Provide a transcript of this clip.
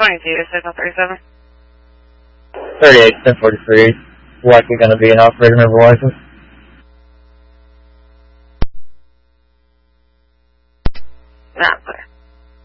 22, signal 37. 38, 1043. Likely going to be an operator member license. Not clear.